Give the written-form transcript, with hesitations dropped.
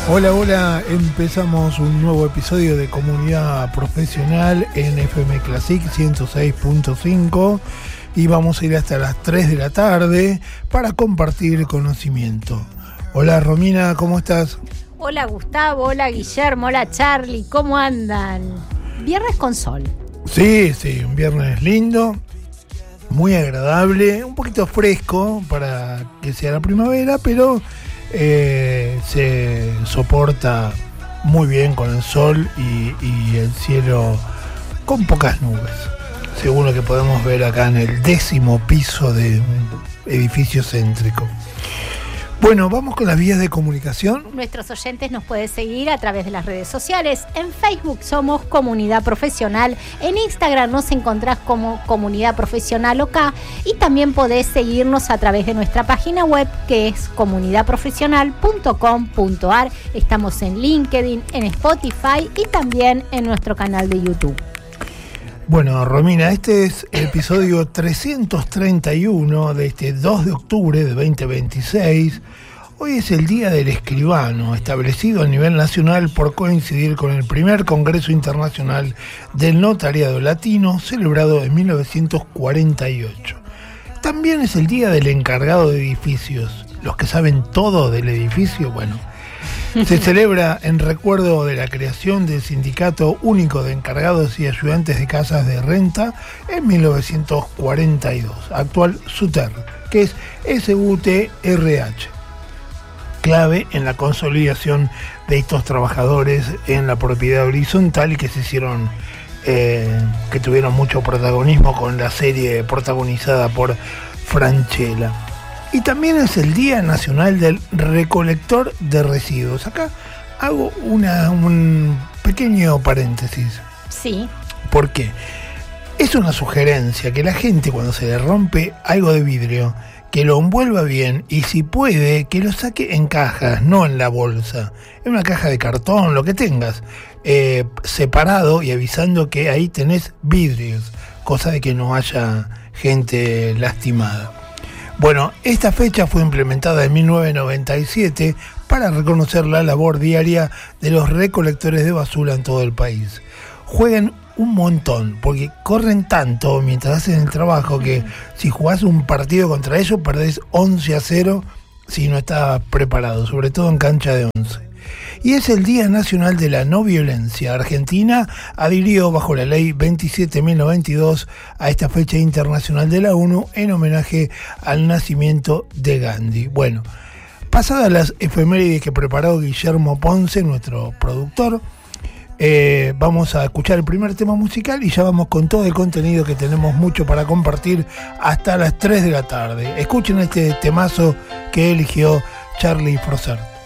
Hola, hola, empezamos un nuevo episodio de Comunidad Profesional en FM Classic 106.5 y vamos a ir hasta las 3 de la tarde para compartir conocimiento. Hola Romina, ¿cómo estás? Hola Gustavo, hola Guillermo, hola Charlie, ¿cómo andan? Viernes con sol. Sí, un viernes lindo, muy agradable, un poquito fresco para que sea la primavera, pero se soporta muy bien con el sol y el cielo con pocas nubes, según lo que podemos ver acá en el 10º piso de un edificio céntrico. Bueno, vamos con las vías de comunicación. Nuestros oyentes nos pueden seguir a través de las redes sociales. En Facebook somos Comunidad Profesional, en Instagram nos encontrás como Comunidad Profesional OK y también podés seguirnos a través de nuestra página web que es comunidadprofesional.com.ar. Estamos en LinkedIn, en Spotify y también en nuestro canal de YouTube. Bueno, Romina, este es el episodio 331 de este 2 de octubre de 2026. Hoy es el Día del Escribano, establecido a nivel nacional por coincidir con el primer Congreso Internacional del Notariado Latino, celebrado en 1948. También es el Día del Encargado de Edificios. Los que saben todo del edificio, bueno, se celebra en recuerdo de la creación del Sindicato Único de Encargados y Ayudantes de Casas de Renta en 1942, actual SUTER, que es SUTRH, clave en la consolidación de estos trabajadores en la propiedad horizontal y que se hicieron, que tuvieron mucho protagonismo con la serie protagonizada por Franchella. Y también es el Día Nacional del Recolector de Residuos. Acá hago un pequeño paréntesis. Sí. ¿Por qué? Es una sugerencia que la gente cuando se le rompe algo de vidrio, que lo envuelva bien y si puede, que lo saque en cajas, no en la bolsa. En una caja de cartón, lo que tengas, separado y avisando que ahí tenés vidrios, cosa de que no haya gente lastimada. Bueno, esta fecha fue implementada en 1997 para reconocer la labor diaria de los recolectores de basura en todo el país. Juegan un montón, porque corren tanto mientras hacen el trabajo que si jugás un partido contra ellos perdés 11-0 si no estás preparado, sobre todo en cancha de 11. Y es el Día Nacional de la No Violencia. Argentina adhirió bajo la ley 27.092 a esta fecha internacional de la ONU en homenaje al nacimiento de Gandhi. Bueno, pasadas las efemérides que preparó Guillermo Ponce, nuestro productor, vamos a escuchar el primer tema musical y ya vamos con todo el contenido que tenemos mucho para compartir hasta las 3 de la tarde. Escuchen este temazo que eligió Charlie Frossard.